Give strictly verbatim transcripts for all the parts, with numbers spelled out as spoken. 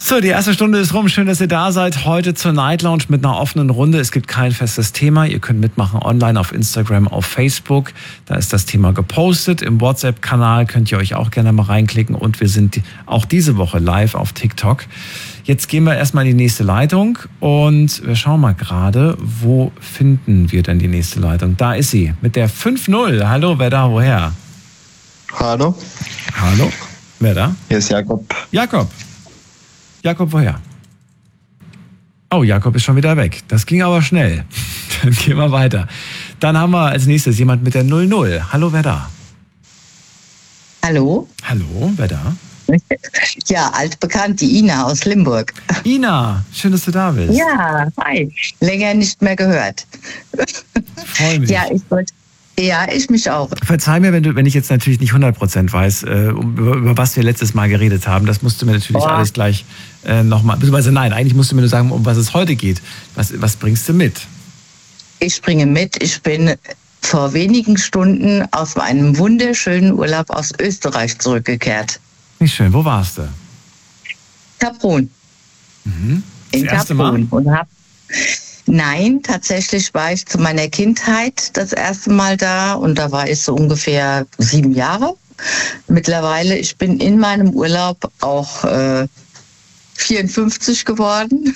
So, die erste Stunde ist rum. Schön, dass ihr da seid. Heute zur Night Lounge mit einer offenen Runde. Es gibt kein festes Thema. Ihr könnt mitmachen online auf Instagram, auf Facebook. Da ist das Thema gepostet. Im WhatsApp-Kanal könnt ihr euch auch gerne mal reinklicken. Und wir sind auch diese Woche live auf TikTok. Jetzt gehen wir erstmal in die nächste Leitung. Und wir schauen mal gerade, wo finden wir denn die nächste Leitung? Da ist sie mit der fünf null. Hallo, wer da, woher? Hallo. Hallo, wer da? Hier ist Jakob. Jakob. Jakob, woher? Oh, Jakob ist schon wieder weg. Das ging aber schnell. Dann gehen wir weiter. Dann haben wir als nächstes jemand mit der null null. Hallo, wer da? Hallo? Hallo, wer da? Ja, altbekannt, die Ina aus Limburg. Ina, schön, dass du da bist. Ja, hi. Länger nicht mehr gehört. Freue mich. Ja, ich wollte... Ja, ich mich auch. Verzeih mir, wenn, du, wenn ich jetzt natürlich nicht hundert Prozent weiß, äh, über, über was wir letztes Mal geredet haben. Das musst du mir natürlich oh. alles gleich äh, nochmal... Beziehungsweise nein, eigentlich musst du mir nur sagen, um was es heute geht. Was, was bringst du mit? Ich bringe mit. Ich bin vor wenigen Stunden aus einem wunderschönen Urlaub aus Österreich zurückgekehrt. Nicht schön. Wo warst du? Kaprun. Mhm. Das In erste Kaprun. Mal? Und hab Nein, tatsächlich war ich zu meiner Kindheit das erste Mal da und da war ich so ungefähr sieben Jahre. Mittlerweile, ich bin in meinem Urlaub auch äh, vierundfünfzig geworden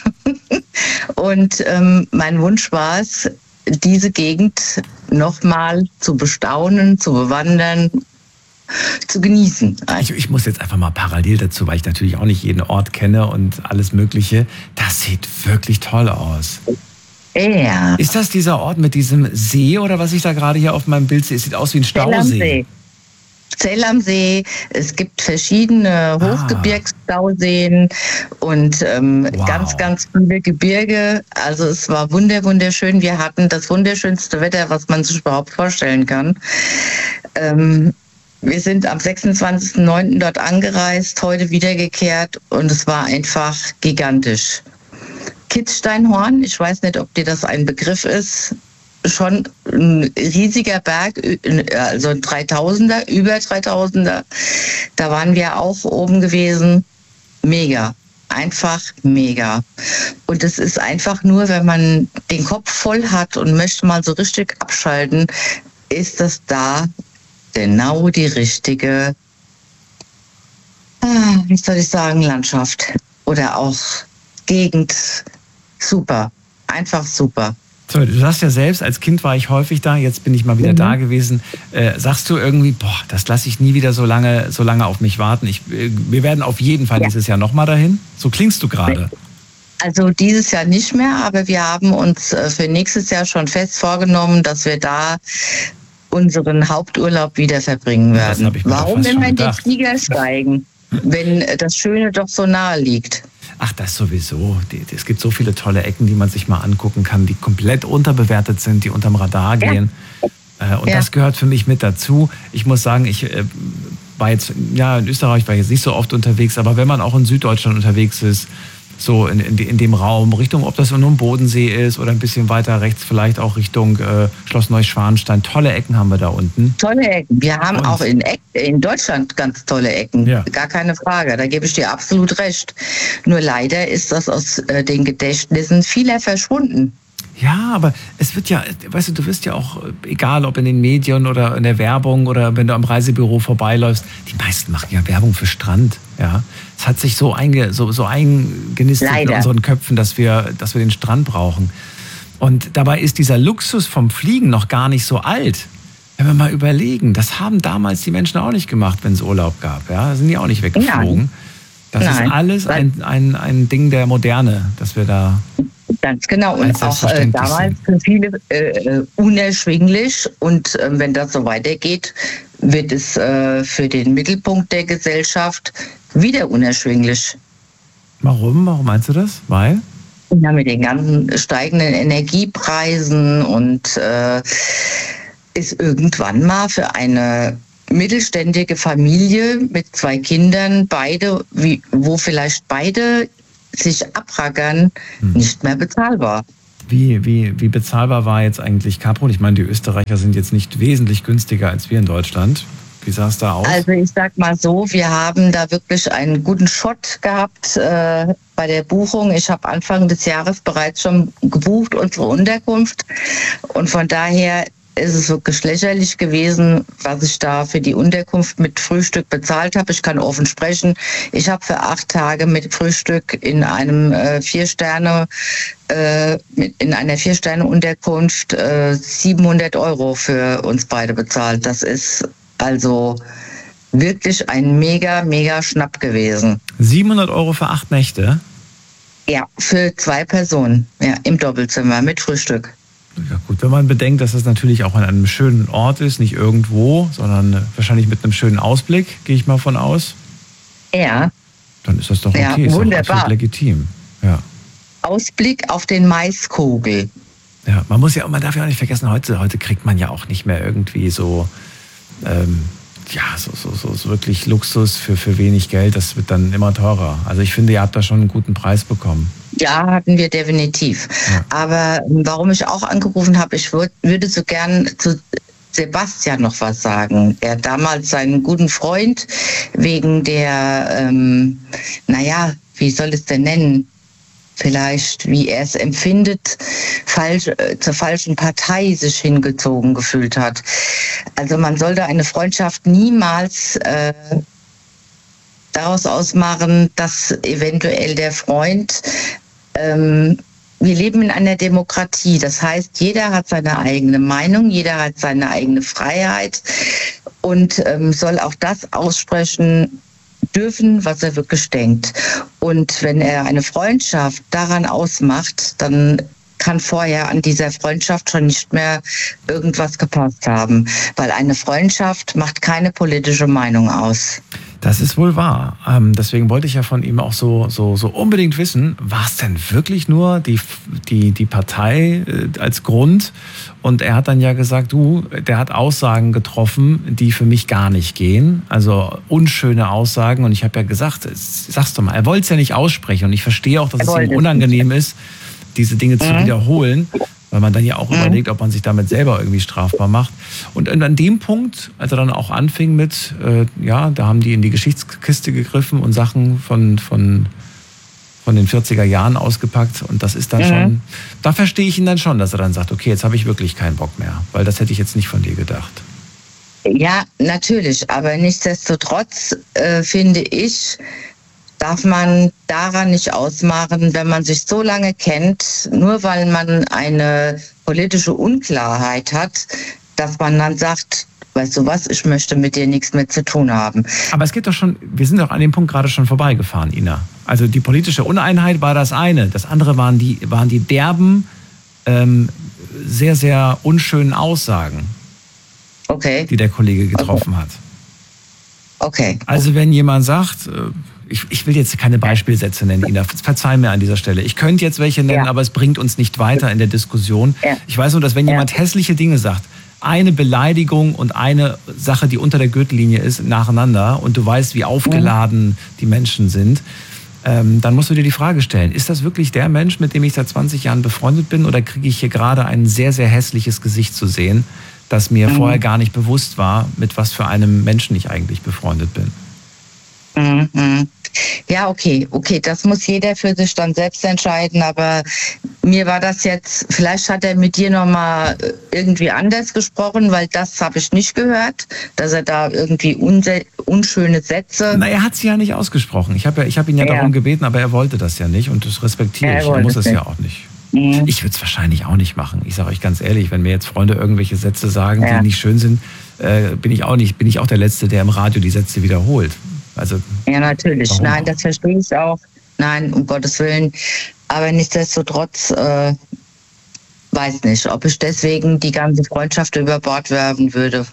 und ähm, mein Wunsch war es, diese Gegend nochmal zu bestaunen, zu bewandern, zu genießen. Ich, ich muss jetzt einfach mal parallel dazu, weil ich natürlich auch nicht jeden Ort kenne und alles Mögliche. Das sieht wirklich toll aus. Ja. Ist das dieser Ort mit diesem See oder was ich da gerade hier auf meinem Bild sehe? Es sieht aus wie ein Stausee. Zell am See. Es gibt verschiedene Hochgebirgsstauseen und ähm, wow. ganz, ganz viele Gebirge. Also es war wunder, wunderschön. Wir hatten das wunderschönste Wetter, was man sich überhaupt vorstellen kann. Ähm, wir sind am sechsundzwanzigsten neunten dort angereist, heute wiedergekehrt und es war einfach gigantisch. Kitzsteinhorn, ich weiß nicht, ob dir das ein Begriff ist, schon ein riesiger Berg, also ein dreitausender, über dreitausender. Da waren wir auch oben gewesen. Mega, einfach mega. Und es ist einfach nur, wenn man den Kopf voll hat und möchte mal so richtig abschalten, ist das da genau die richtige, wie soll ich sagen, Landschaft oder auch Gegend. Super, einfach super. So, du sagst ja selbst, als Kind war ich häufig da, jetzt bin ich mal wieder mhm. da gewesen. Äh, sagst du irgendwie, boah, das lasse ich nie wieder so lange, so lange auf mich warten. Ich, äh, wir werden auf jeden Fall ja. dieses Jahr nochmal dahin. So klingst du gerade. Also dieses Jahr nicht mehr, aber wir haben uns für nächstes Jahr schon fest vorgenommen, dass wir da unseren Haupturlaub wieder verbringen werden. Warum immer in den Flieger steigen, wenn das Schöne doch so nahe liegt? Ach, das sowieso. Es gibt so viele tolle Ecken, die man sich mal angucken kann, die komplett unterbewertet sind, die unterm Radar gehen. Ja. Und ja. das gehört für mich mit dazu. Ich muss sagen, ich war jetzt, ja, in Österreich war ich jetzt nicht so oft unterwegs, aber wenn man auch in Süddeutschland unterwegs ist, so in, in, in dem Raum, Richtung, ob das nur ein Bodensee ist oder ein bisschen weiter rechts, vielleicht auch Richtung äh, Schloss Neuschwanstein. Tolle Ecken haben wir da unten. Tolle Ecken. Wir haben Und? auch in, Eck, in Deutschland ganz tolle Ecken. Ja. Gar keine Frage. Da gebe ich dir absolut recht. Nur leider ist das aus äh, den Gedächtnissen vieler verschwunden. Ja, aber es wird ja, weißt du, du wirst ja auch, egal ob in den Medien oder in der Werbung oder wenn du am Reisebüro vorbeiläufst, die meisten machen ja Werbung für Strand. Ja, es hat sich so, einge, so, so eingenistet Leider. in unseren Köpfen, dass wir, dass wir den Strand brauchen. Und dabei ist dieser Luxus vom Fliegen noch gar nicht so alt. Wenn wir mal überlegen, das haben damals die Menschen auch nicht gemacht, wenn es Urlaub gab. Ja, da sind die auch nicht weggeflogen. Das Nein. ist alles ein, ein, ein Ding der Moderne, dass wir da... Ganz genau. Und auch äh, damals für viele äh, unerschwinglich. Und äh, wenn das so weitergeht, wird es äh, für den Mittelpunkt der Gesellschaft wieder unerschwinglich. Warum? Warum meinst du das? Weil? Ja, mit den ganzen steigenden Energiepreisen und äh, ist irgendwann mal für eine mittelständige Familie mit zwei Kindern, beide, wie, wo vielleicht beide sich abrackern, hm. nicht mehr bezahlbar. Wie, wie, wie bezahlbar war jetzt eigentlich Kaprun? Ich meine, die Österreicher sind jetzt nicht wesentlich günstiger als wir in Deutschland. Wie sah es da aus? Also ich sag mal so, wir haben da wirklich einen guten Shot gehabt äh, bei der Buchung. Ich habe Anfang des Jahres bereits schon gebucht, unsere Unterkunft. Und von daher ist es wirklich lächerlich gewesen, was ich da für die Unterkunft mit Frühstück bezahlt habe. Ich kann offen sprechen. Ich habe für acht Tage mit Frühstück in einem äh, vier Sterne äh, in einer vier Sterne Unterkunft äh, siebenhundert Euro für uns beide bezahlt. Das ist also wirklich ein mega, mega Schnapp gewesen. siebenhundert Euro für acht Nächte? Ja, für zwei Personen, ja, im Doppelzimmer mit Frühstück. Ja gut, wenn man bedenkt, dass das natürlich auch an einem schönen Ort ist, nicht irgendwo, sondern wahrscheinlich mit einem schönen Ausblick, gehe ich mal von aus. Ja. Dann ist das doch okay, ja, ist wunderbar. doch absolut legitim. Ja. Ausblick auf den Maiskogel. Ja, man muss ja, man darf ja auch nicht vergessen, heute, heute kriegt man ja auch nicht mehr irgendwie so, ähm, ja, so, so, so, so wirklich Luxus für, für wenig Geld. Das wird dann immer teurer. Also ich finde, ihr habt da schon einen guten Preis bekommen. Ja, hatten wir definitiv. Ja. Aber warum ich auch angerufen habe, ich würd, würde so gern zu Sebastian noch was sagen. Er hat damals seinen guten Freund wegen der, ähm, naja, wie soll es denn nennen? Vielleicht, wie er es empfindet, falsch, äh, zur falschen Partei sich hingezogen gefühlt hat. Also man sollte eine Freundschaft niemals äh, daraus ausmachen, dass eventuell der Freund, ähm, wir leben in einer Demokratie, das heißt, jeder hat seine eigene Meinung, jeder hat seine eigene Freiheit und ähm, soll auch das aussprechen dürfen, was er wirklich denkt. Und wenn er eine Freundschaft daran ausmacht, dann kann vorher an dieser Freundschaft schon nicht mehr irgendwas gepasst haben, weil eine Freundschaft macht keine politische Meinung aus. Das ist wohl wahr. Ähm, deswegen wollte ich ja von ihm auch so, so, so unbedingt wissen, war es denn wirklich nur die, die, die Partei äh, als Grund? Und er hat dann ja gesagt, du, der hat Aussagen getroffen, die für mich gar nicht gehen. Also unschöne Aussagen. Und ich habe ja gesagt, sag's doch mal, er wollte es ja nicht aussprechen. Und ich verstehe auch, dass es ihm unangenehm ist, diese Dinge zu wiederholen. Weil man dann ja auch mhm. überlegt, ob man sich damit selber irgendwie strafbar macht. Und an dem Punkt, als er dann auch anfing mit, äh, ja, da haben die in die Geschichtskiste gegriffen und Sachen von, von, von den vierziger Jahren ausgepackt. Und das ist dann mhm. schon, da verstehe ich ihn dann schon, dass er dann sagt, okay, jetzt habe ich wirklich keinen Bock mehr. Weil das hätte ich jetzt nicht von dir gedacht. Ja, natürlich. Aber nichtsdestotrotz äh, finde ich, darf man daran nicht ausmachen, wenn man sich so lange kennt, nur weil man eine politische Unklarheit hat, dass man dann sagt, weißt du was, ich möchte mit dir nichts mehr zu tun haben. Aber es geht doch schon, wir sind doch an dem Punkt gerade schon vorbeigefahren, Ina. Also die politische Uneinheit war das eine. Das andere waren die, waren die derben, ähm, sehr, sehr unschönen Aussagen, okay. die der Kollege getroffen okay. hat. Okay. Also wenn jemand sagt, ich, ich will jetzt keine Beispielsätze nennen, Ina, verzeih mir an dieser Stelle. Ich könnte jetzt welche nennen, ja. aber es bringt uns nicht weiter in der Diskussion. Ja. Ich weiß nur, dass wenn jemand ja. hässliche Dinge sagt, eine Beleidigung und eine Sache, die unter der Gürtellinie ist, nacheinander und du weißt, wie aufgeladen mhm. die Menschen sind, ähm, dann musst du dir die Frage stellen, ist das wirklich der Mensch, mit dem ich seit zwanzig Jahren befreundet bin, oder kriege ich hier gerade ein sehr, sehr hässliches Gesicht zu sehen, das mir mhm. vorher gar nicht bewusst war, mit was für einem Menschen ich eigentlich befreundet bin? Mhm. Ja, okay, okay, das muss jeder für sich dann selbst entscheiden, aber mir war das jetzt, vielleicht hat er mit dir nochmal irgendwie anders gesprochen, weil das habe ich nicht gehört, dass er da irgendwie unse- unschöne Sätze... Na, er hat sie ja nicht ausgesprochen. Ich habe ja, ich hab ihn ja, ja darum gebeten, aber er wollte das ja nicht und das respektiere ich. Er muss es ja auch nicht. Mhm. Ich würde es wahrscheinlich auch nicht machen. Ich sage euch ganz ehrlich, wenn mir jetzt Freunde irgendwelche Sätze sagen, ja. die nicht schön sind, äh, bin ich auch nicht, bin ich auch der Letzte, der im Radio die Sätze wiederholt. Also, ja, natürlich. Warum? Nein, das verstehe ich auch. Nein, um Gottes Willen. Aber nichtsdestotrotz, äh, weiß nicht, ob ich deswegen die ganze Freundschaft über Bord werfen würde.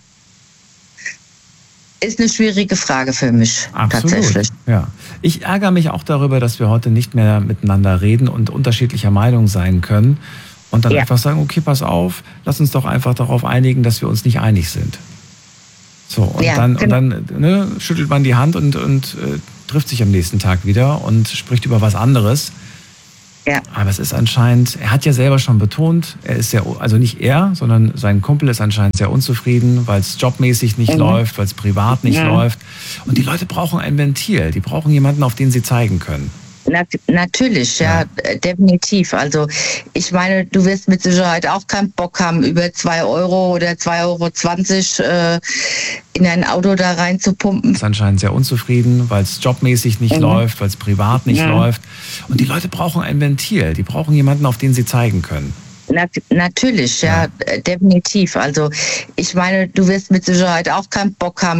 Ist eine schwierige Frage für mich. Absolut. Tatsächlich. Ja. Ich ärgere mich auch darüber, dass wir heute nicht mehr miteinander reden und unterschiedlicher Meinung sein können. Und dann ja. einfach sagen, okay, pass auf, lass uns doch einfach darauf einigen, dass wir uns nicht einig sind. So, und ja, dann, genau. und dann ne, schüttelt man die Hand und, und äh, trifft sich am nächsten Tag wieder und spricht über was anderes. Ja. Aber es ist anscheinend, er hat ja selber schon betont, er ist sehr, also nicht er, sondern sein Kumpel ist anscheinend sehr unzufrieden, weil es jobmäßig nicht mhm. läuft, weil es privat nicht ja. läuft. Und die Leute brauchen ein Ventil, die brauchen jemanden, auf den sie zeigen können. Na, natürlich, ja, ja, definitiv. Also ich meine, du wirst mit Sicherheit auch keinen Bock haben, über zwei Euro oder zwei Euro zwanzig äh, in ein Auto da rein zu pumpen. Ist anscheinend sehr unzufrieden, weil es jobmäßig nicht mhm. läuft, weil es privat nicht ja. läuft. Und die Leute brauchen ein Ventil, die brauchen jemanden, auf den sie zeigen können. Na, natürlich, ja, ja, definitiv. Also ich meine, du wirst mit Sicherheit auch keinen Bock haben,